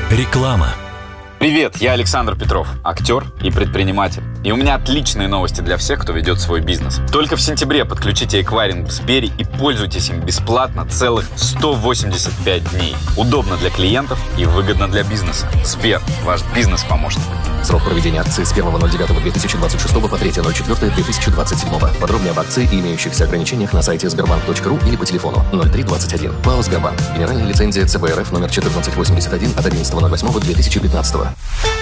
Реклама. Привет, я Александр Петров, актер и предприниматель. И у меня отличные новости для всех, кто ведет свой бизнес. Только в сентябре подключите эквайринг в Сбере и пользуйтесь им бесплатно целых 185 дней. Удобно для клиентов и выгодно для бизнеса. Сбер, ваш бизнес-помощник. Срок проведения акции с 1.09.2026 по 3.04.2027. Подробнее об акции и имеющихся ограничениях на сайте sberbank.ru или по телефону 0321. ПАО «Сбербанк». Генеральная лицензия ЦБ РФ номер 1481 от 11.08.2015.